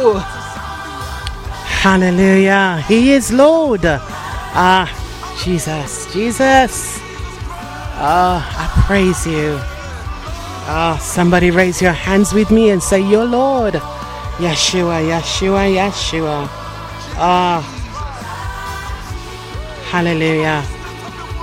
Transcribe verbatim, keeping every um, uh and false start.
Woo! Hallelujah. He is Lord. Ah, Jesus, Jesus. Ah, I praise you. Ah, somebody raise your hands with me and say, "You're Lord." Yeshua, Yeshua, Yeshua. Ah, hallelujah.